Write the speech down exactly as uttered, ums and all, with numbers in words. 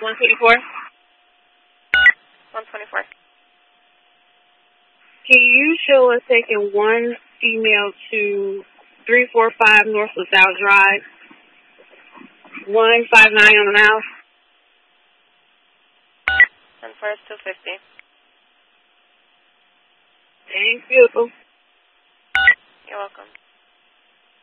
one twenty-four. one twenty-four. Can you show us taking one female to three four five North LaSalle Drive, one five nine on the house? And first two fifty. Thanks, beautiful. You're welcome.